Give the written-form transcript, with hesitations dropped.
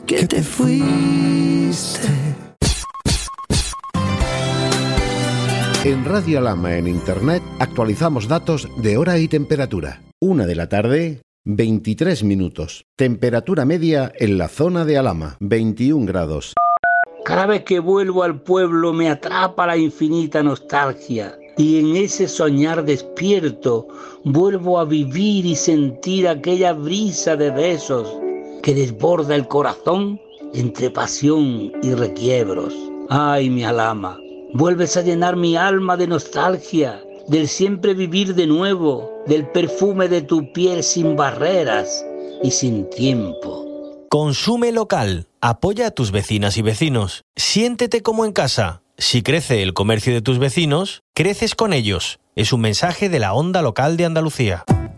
que te fuiste. En Radio Alhama en Internet actualizamos datos de hora y temperatura. 1 de la tarde, 23 minutos. Temperatura media en la zona de Alhama, 21 grados. Cada vez que vuelvo al pueblo me atrapa la infinita nostalgia y en ese soñar despierto vuelvo a vivir y sentir aquella brisa de besos que desborda el corazón entre pasión y requiebros. Ay, mi Alhama, vuelves a llenar mi alma de nostalgia, del siempre vivir de nuevo, del perfume de tu piel sin barreras y sin tiempo. Consume local. Apoya a tus vecinas y vecinos. Siéntete como en casa. Si crece el comercio de tus vecinos, creces con ellos. Es un mensaje de la Onda Local de Andalucía.